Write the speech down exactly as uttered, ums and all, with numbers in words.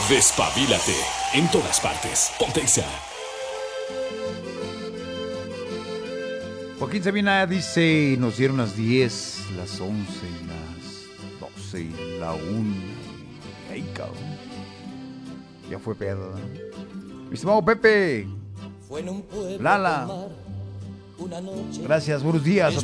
Despabilate en todas partes. Ponte Exa. Joaquín Sabina dice, nos dieron las diez, las once, las doce y la una. Ay, cabrón. Ya fue pedo, ¿no? Mi estimado Pepe. Lala. Gracias, buenos días.